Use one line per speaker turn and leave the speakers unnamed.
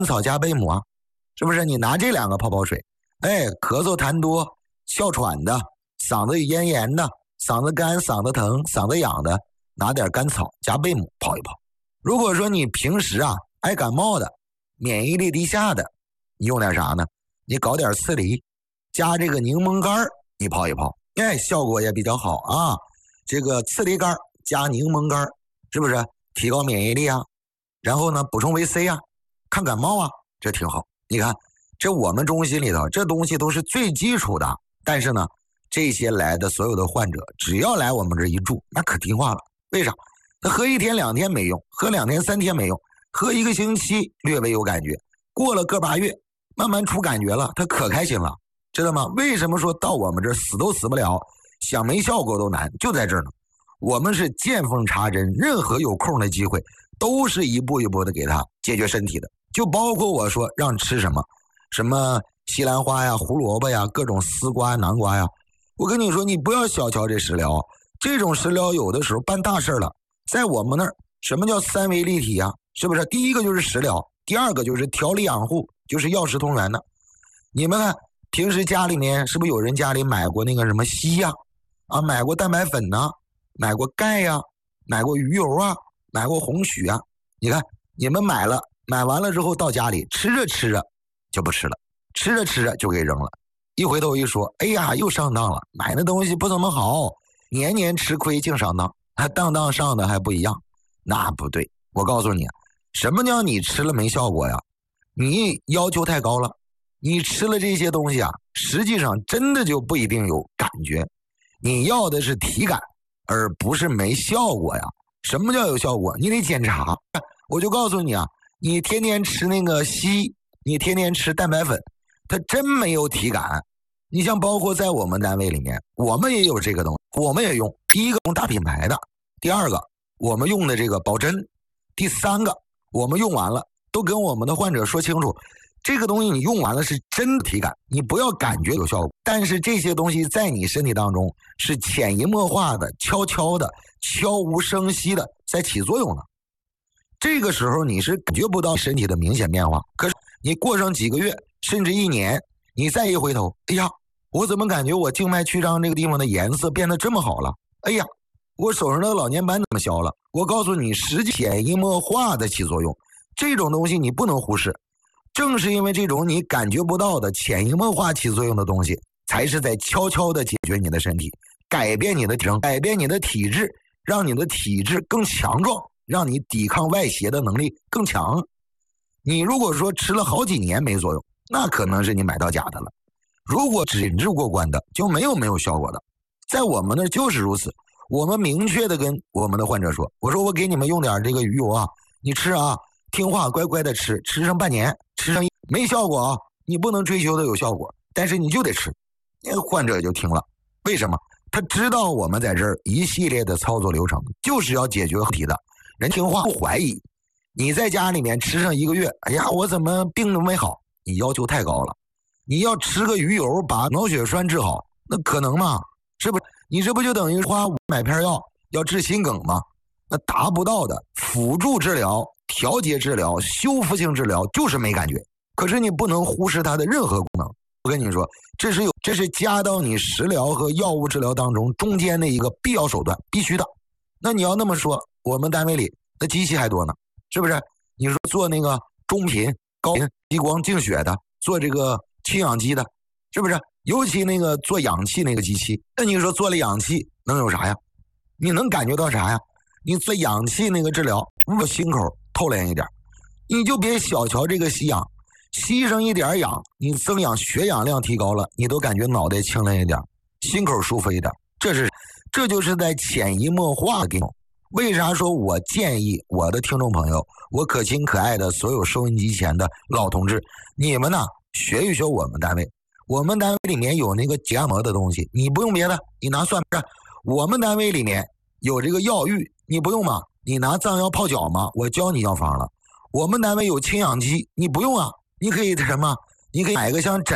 草加贝母啊，是不是？你拿这2个泡水，哎，咳嗽痰多、哮喘的、嗓子炎炎的、嗓子干、嗓子疼、嗓子痒的，拿点甘草加贝母泡一泡。如果说你平时爱感冒的、免疫力低下的，你用点啥呢？你搞点刺梨加这个柠檬干你泡一泡，哎，效果也比较好啊。这个刺梨干加柠檬干是不是提高免疫力啊？然后呢，补充维 C 啊，抗感冒啊，这挺好。你看，这我们中心里头这东西都是最基础的，但是呢，这些来的所有的患者，只要来我们这一住，那可听话了。为啥？他喝1天2天没用，喝2天3天没用，喝1个星期略微有感觉，过了个把月，慢慢出感觉了，他可开心了，知道吗？为什么说到我们这死都死不了，想没效果都难，就在这儿呢。我们是见缝插针，任何有空的机会都是一步一步的给他解决身体的，就包括我说让吃什么西兰花呀、胡萝卜呀、各种丝瓜、南瓜呀。我跟你说，你不要小瞧这食疗，这种食疗有的时候办大事了。在我们那儿，什么叫3维立体啊？是不是？第一个就是食疗，第二个就是调理养护，就是药食同源的。你们看，平时家里面是不是有人家里买过那个什么硒呀？买过蛋白粉呐，买过钙呀，买过鱼油啊，买过红曲啊。你看，你们买完了之后到家里吃着就不吃了，吃着就给扔了。一回头一说，哎呀，又上当了，买那东西不怎么好，年年吃亏净上当，还当上的还不一样，那不对。我告诉你，什么叫你吃了没效果呀？你要求太高了，你吃了这些东西实际上真的就不一定有感觉。你要的是体感，而不是没效果呀。什么叫有效果？你得检查。我就告诉你你天天吃那个硒，你天天吃蛋白粉，它真没有体感。你像包括在我们单位里面，我们也有这个东西，我们也用。第一个用大品牌的，第二个我们用的这个保真，第三个我们用完了都跟我们的患者说清楚，这个东西你用完了是真体感，你不要感觉有效果，但是这些东西在你身体当中是潜移默化的、悄悄的、悄无声息的在起作用的。这个时候你是感觉不到身体的明显变化，可是你过上几个月甚至1年，你再一回头，哎呀，我怎么感觉我静脉曲张这个地方的颜色变得这么好了？哎呀，我手上的老年斑怎么消了？我告诉你，实际潜移默化的起作用，这种东西你不能忽视。正是因为这种你感觉不到的潜移默化起作用的东西，才是在悄悄的解决你的身体，改变你的体征，改变你的体质，让你的体质更强壮，让你抵抗外邪的能力更强。你如果说吃了好几年没作用，那可能是你买到假的了。如果诊治过关的，就没有效果的。在我们那儿就是如此，我们明确的跟我们的患者说，我说我给你们用点这个鱼油你吃听话乖乖的吃上半年，吃上没效果你不能追求的有效果，但是你就得吃。那个患者也就听了，为什么？他知道我们在这儿一系列的操作流程就是要解决问题的，人听话不怀疑。你在家里面吃上1个月，哎呀，我怎么病都没好？你要求太高了。你要吃个鱼油把脑血栓治好，那可能吗？是不是？你这不就等于花买片药要治心梗吗？那达不到的。辅助治疗、调节治疗、修复性治疗就是没感觉，可是你不能忽视它的任何功能。我跟你说，这是加到你食疗和药物治疗当中中间的一个必要手段，必须的。那你要那么说，我们单位里那机器还多呢，是不是？你说做那个中频、高频激光净血的，做这个氢氧机的，是不是？尤其那个做氧气那个机器，那你说做了氧气能有啥呀？你能感觉到啥呀？你做氧气那个治疗，我心口透亮一点，你就别小瞧这个吸氧，吸上一点氧，你增氧血氧量提高了，你都感觉脑袋清亮一点，心口舒服一点。这就是在潜移默化给你。为啥说我建议我的听众朋友，我可亲可爱的所有收音机前的老同志，你们呢学一学我们单位。我们单位里面有那个解压膜的东西，你不用别的，你拿蒜片。我们单位里面有这个药浴，你不用吗？你拿藏药泡脚吗？我教你药方了。我们单位有氢氧机，你不用你可以什么？你可以买个像